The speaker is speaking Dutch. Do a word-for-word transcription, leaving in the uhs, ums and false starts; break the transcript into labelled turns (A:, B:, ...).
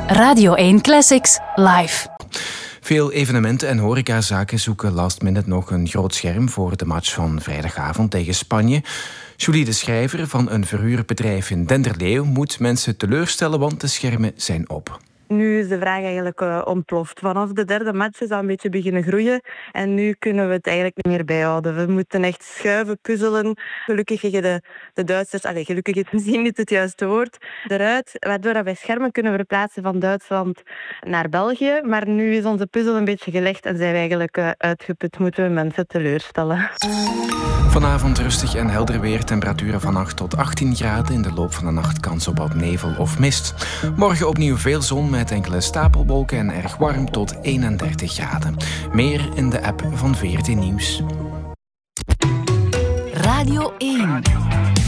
A: Radio één Classics live.
B: Veel evenementen en horecazaken zoeken last minute nog een groot scherm voor de match van vrijdagavond tegen Spanje. Julie de Schrijver van een verhuurbedrijf in Denderleeuw moet mensen teleurstellen, want de schermen zijn op.
C: Nu is de vraag eigenlijk uh, ontploft. Vanaf de derde match is dat een beetje beginnen groeien. En nu kunnen we het eigenlijk niet meer bijhouden. We moeten echt schuiven, puzzelen. Gelukkig liggen de, de Duitsers, allez, gelukkig is misschien niet het juiste woord, eruit. Waardoor wij schermen kunnen verplaatsen van Duitsland naar België. Maar nu is onze puzzel een beetje gelegd en zijn we eigenlijk uh, uitgeput. Moeten we mensen teleurstellen.
B: Vanavond rustig en helder weer. Temperaturen van acht tot achttien graden. In de loop van de nacht kans op wat nevel of mist. Morgen opnieuw veel zon met enkele stapelwolken en erg warm tot eenendertig graden. Meer in de app van V R T Nieuws.
A: Radio één.